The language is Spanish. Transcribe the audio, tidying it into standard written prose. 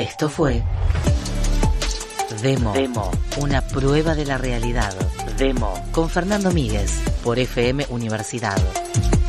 Esto fue Demo, una prueba de la realidad. Demo, con Fernando Míguez, por FM Universidad.